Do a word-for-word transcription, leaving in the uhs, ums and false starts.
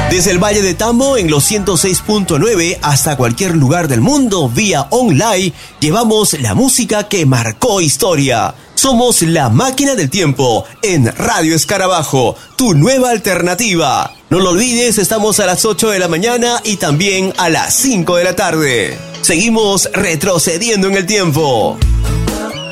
Desde el Valle de Tambo en los ciento seis punto nueve hasta cualquier lugar del mundo vía online, llevamos la música que marcó historia. Somos La Máquina del Tiempo en Radio Escarabajo, tu nueva alternativa. No lo olvides, estamos a las ocho de la mañana y también a las cinco de la tarde. Seguimos retrocediendo en el tiempo.